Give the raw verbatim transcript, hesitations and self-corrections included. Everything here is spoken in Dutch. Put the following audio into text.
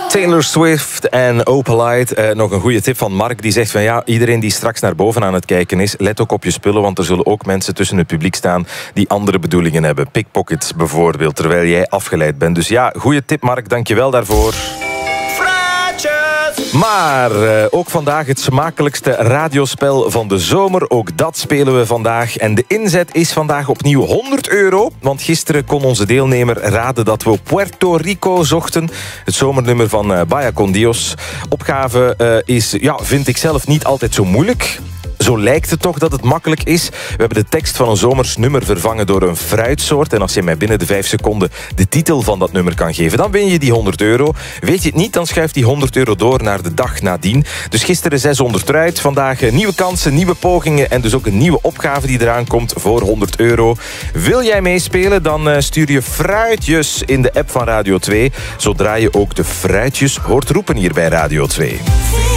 Taylor Swift en Opalite. Eh, nog een goede tip van Mark. Die zegt van ja, iedereen die straks naar boven aan het kijken is, let ook op je spullen, want er zullen ook mensen tussen het publiek staan die andere bedoelingen hebben. Pickpockets bijvoorbeeld, terwijl jij afgeleid bent. Dus ja, goede tip Mark, dankjewel daarvoor. Maar uh, ook vandaag het smakelijkste radiospel van de zomer. Ook dat spelen we vandaag. En de inzet is vandaag opnieuw honderd euro. Want gisteren kon onze deelnemer raden dat we Puerto Rico zochten. Het zomernummer van uh, Vaya con Dios. Opgave uh, is, ja, vind ik zelf niet altijd zo moeilijk. Zo lijkt het toch dat het makkelijk is. We hebben de tekst van een zomers nummer vervangen door een fruitsoort. En als je mij binnen de vijf seconden de titel van dat nummer kan geven, dan win je die honderd euro. Weet je het niet, dan schuift die honderd euro door naar de dag nadien. Dus gisteren zeshonderd eruit. Vandaag nieuwe kansen, nieuwe pogingen en dus ook een nieuwe opgave die eraan komt voor honderd euro. Wil jij meespelen, dan stuur je fruitjes in de app van Radio twee. Zodra je ook de fruitjes hoort roepen hier bij Radio twee.